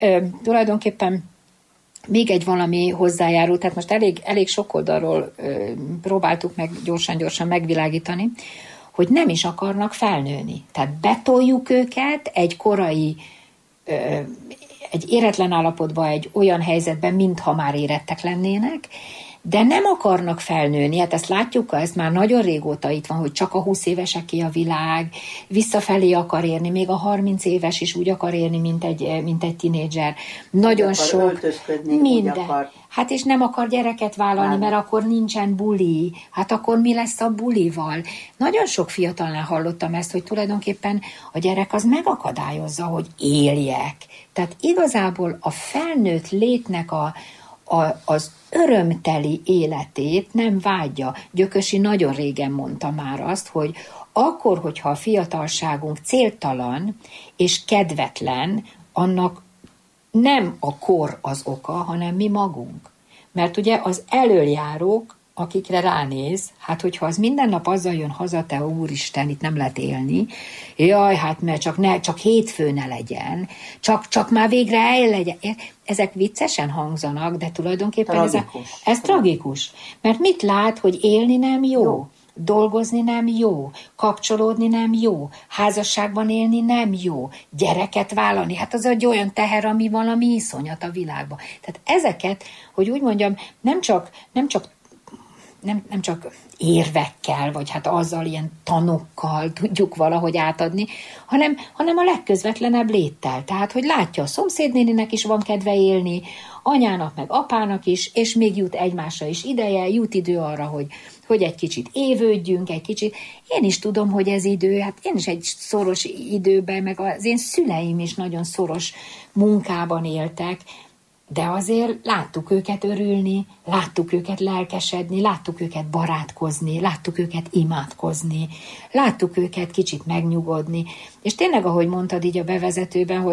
Tulajdonképpen még egy valami hozzájárul, tehát most elég sok oldalról próbáltuk meg gyorsan megvilágítani, hogy nem is akarnak felnőni. Tehát betoljuk őket egy korai, egy éretlen állapotba, egy olyan helyzetben, mintha már érettek lennének, de nem akarnak felnőni. Hát ezt látjuk, ez már nagyon régóta itt van, hogy csak a 20 éveseké a világ, visszafelé akar érni, még a 30 éves is úgy akar érni, mint egy tinédzser. Nagyon sok minden. Hát és nem akar gyereket vállalni, mert akkor nincsen buli. Hát akkor mi lesz a bulival? Nagyon sok fiatalnál hallottam ezt, hogy tulajdonképpen a gyerek az megakadályozza, hogy éljek. Tehát igazából a felnőtt létnek az örömteli életét nem vágyja. Gyökösi nagyon régen mondta már azt, hogy akkor, hogyha a fiatalságunk céltalan és kedvetlen, annak nem a kor az oka, hanem mi magunk. Mert ugye az elöljárók, akikre ránéz, hát hogyha az minden nap azzal jön haza, te úristen, itt nem lehet élni, jaj, hát mert csak hétfő ne legyen, csak már végre el legyen. Ezek viccesen hangzanak, de tulajdonképpen ez tragikus. Mert mit lát, hogy élni nem jó? Dolgozni nem jó, kapcsolódni nem jó, házasságban élni nem jó, gyereket vállalni, hát az egy olyan teher, ami valami iszonyat a világban. Tehát ezeket, hogy úgy mondjam, nem csak érvekkel, vagy hát azzal ilyen tanokkal tudjuk valahogy átadni, hanem a legközvetlenebb léttel. Tehát, hogy látja, a szomszédnéninek is van kedve élni, anyának meg apának is, és még jut egymásra is ideje, jut idő arra, hogy egy kicsit évődjünk, egy kicsit. Én is tudom, hogy ez idő, hát én is egy szoros időben, meg az én szüleim is nagyon szoros munkában éltek, de azért láttuk őket örülni, láttuk őket lelkesedni, láttuk őket barátkozni, láttuk őket imádkozni, láttuk őket kicsit megnyugodni. És tényleg, ahogy mondtad így a bevezetőben,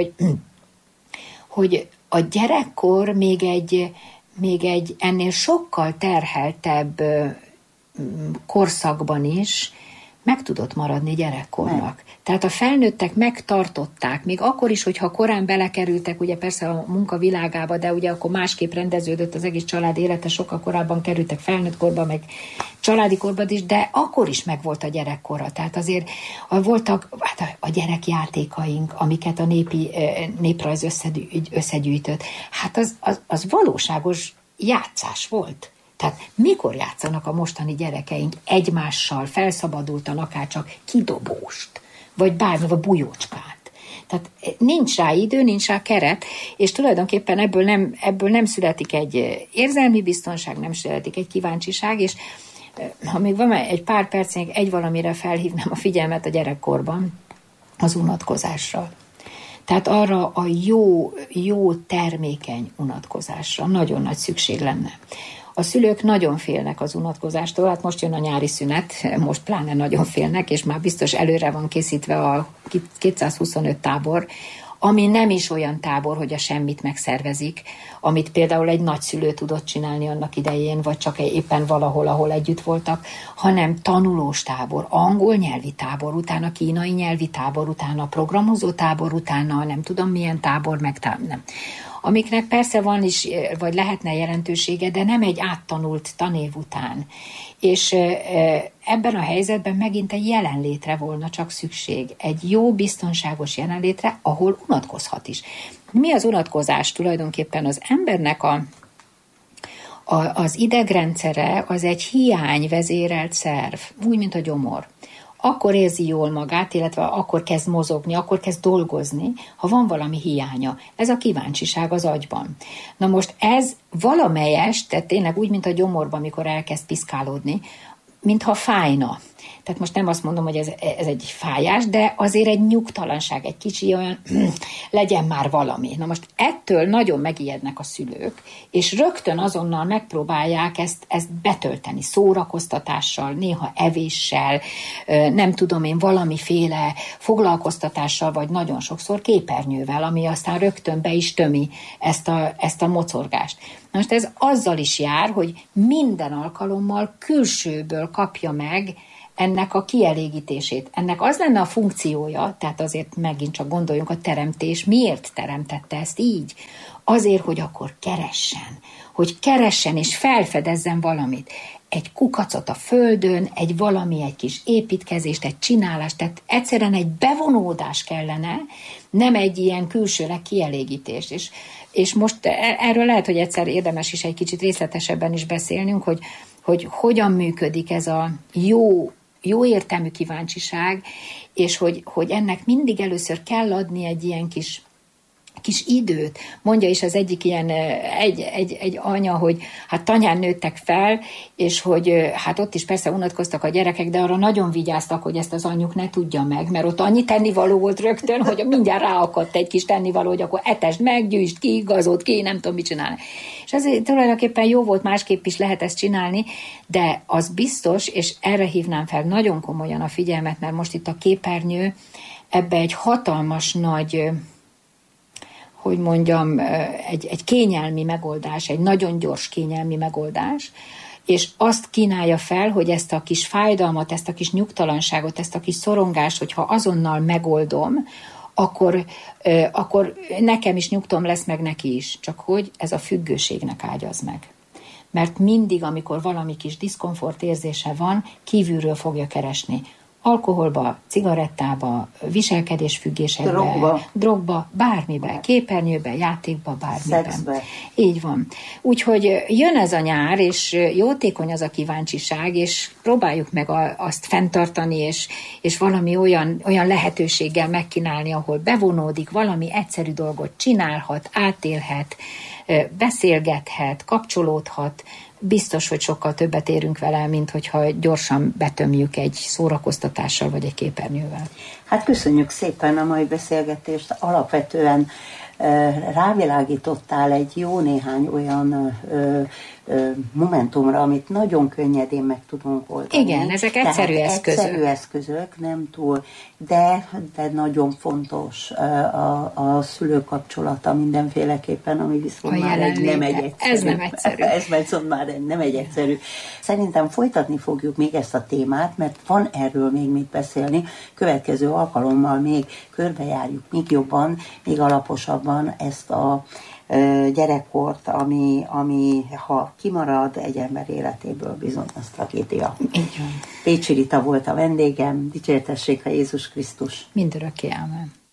hogy a gyerekkor még egy ennél sokkal terheltebb korszakban is meg tudott maradni gyerekkornak. Tehát a felnőttek megtartották, még akkor is, hogyha korán belekerültek, ugye persze a munka világába, de ugye akkor másképp rendeződött az egész család élete, sokkal korábban kerültek felnőtt korba, meg családi korba is, de akkor is megvolt a gyerekkora. Tehát azért voltak a gyerekjátékaink, amiket a néprajz összegyűjtött. Hát az valóságos játszás volt. Tehát mikor játszanak a mostani gyerekeink egymással, felszabadultan, akár csak kidobóst, vagy bármi, vagy bujócskát. Tehát nincs rá idő, nincs rá keret, és tulajdonképpen ebből nem születik egy érzelmi biztonság, nem születik egy kíváncsiság, és ha még van egy pár percig egy valamire felhívnám a figyelmet a gyerekkorban, az unatkozásra. Tehát arra a jó termékeny unatkozásra nagyon nagy szükség lenne. A szülők nagyon félnek az unatkozástól, hát most jön a nyári szünet, most pláne nagyon félnek, és már biztos előre van készítve a 225 tábor, ami nem is olyan tábor, hogy a semmit megszervezik, amit például egy nagyszülő tudott csinálni annak idején, vagy csak éppen valahol, ahol együtt voltak, hanem tanulós tábor, angol nyelvi tábor, utána kínai nyelvi tábor, utána programozó tábor, utána nem tudom milyen tábor, nem. Amiknek persze van is, vagy lehetne jelentősége, de nem egy áttanult tanév után. És ebben a helyzetben megint egy jelenlétre volna csak szükség. Egy jó, biztonságos jelenlétre, ahol unatkozhat is. Mi az unatkozás? Tulajdonképpen az embernek az idegrendszere az egy hiányvezérelt szerv, úgy, mint a gyomor. Akkor érzi jól magát, illetve akkor kezd mozogni, akkor kezd dolgozni, ha van valami hiánya. Ez a kíváncsiság az agyban. Na most ez valamelyest, tehát tényleg úgy, mint a gyomorban, amikor elkezd piszkálódni, mintha fájna. Tehát most nem azt mondom, hogy ez egy fájás, de azért egy nyugtalanság, egy kicsi olyan, legyen már valami. Na most ettől nagyon megijednek a szülők, és rögtön azonnal megpróbálják ezt betölteni szórakoztatással, néha evéssel, nem tudom én, valamiféle foglalkoztatással, vagy nagyon sokszor képernyővel, ami aztán rögtön be is tömi ezt a mocorgást. Na most ez azzal is jár, hogy minden alkalommal külsőből kapja meg ennek a kielégítését. Ennek az lenne a funkciója, tehát azért megint csak gondoljunk a teremtés, miért teremtette ezt így? Azért, hogy akkor keressen és felfedezzen valamit. Egy kukacot a földön, egy kis építkezést, egy csinálást, tehát egyszerűen egy bevonódás kellene, nem egy ilyen külsőleg kielégítés. És most erről lehet, hogy egyszer érdemes is egy kicsit részletesebben is beszélnünk, hogy hogyan működik ez a jó értelmű kíváncsiság, és hogy ennek mindig először kell adni egy ilyen kis időt. Mondja is az egyik ilyen egy anya, hogy hát tanyán nőttek fel, és hogy hát ott is persze unatkoztak a gyerekek, de arra nagyon vigyáztak, hogy ezt az anyjuk ne tudja meg, mert ott annyi tennivaló volt rögtön, hogy mindjárt ráakadt egy kis tennivaló, hogy akkor etesd meg, gyűjtsd ki, igazold ki, nem tudom mit csinálni. És ezért tulajdonképpen jó volt, másképp is lehet ezt csinálni, de az biztos, és erre hívnám fel nagyon komolyan a figyelmet, mert most itt a képernyő ebbe egy hatalmas nagy, hogy mondjam, egy kényelmi megoldás, egy nagyon gyors kényelmi megoldás, és azt kínálja fel, hogy ezt a kis fájdalmat, ezt a kis nyugtalanságot, ezt a kis szorongást, hogyha azonnal megoldom, akkor nekem is nyugtom lesz, meg neki is. Csak hogy ez a függőségnek ágyaz meg. Mert mindig, amikor valami kis diszkomfort érzése van, kívülről fogja keresni. Alkoholba, cigarettába, viselkedésfüggésekbe, drogba, bármiben, képernyőben, játékba, bármiben. Szexbe. Így van. Úgyhogy jön ez a nyár, és jótékony az a kíváncsiság, és próbáljuk meg azt fenntartani, és valami olyan lehetőséggel megkínálni, ahol bevonódik, valami egyszerű dolgot csinálhat, átélhet, beszélgethet, kapcsolódhat. Biztos, hogy sokkal többet érünk vele, mint hogyha gyorsan betömjük egy szórakoztatással vagy egy képernyővel. Hát köszönjük szépen a mai beszélgetést. Alapvetően rávilágítottál egy jó néhány olyan momentumra, amit nagyon könnyedén meg tudunk oldani. Igen, ezek egyszerű eszközök. Egyszerű eszközök, nem túl, de nagyon fontos a szülő kapcsolata mindenféleképpen, ami viszont már nem egy egyszerű. Ez nem egyszerű. Ez viszont már nem egy egyszerű. Szerintem folytatni fogjuk még ezt a témát, mert van erről még mit beszélni. Következő alkalommal még körbejárjuk még jobban, még alaposabban ezt a gyerekkort, ami ha kimarad egy ember életéből, bizony az tragédia. Így van. Pécsi Rita volt a vendégem, dicsértessék a Jézus Krisztus. Mindörökké, ámen.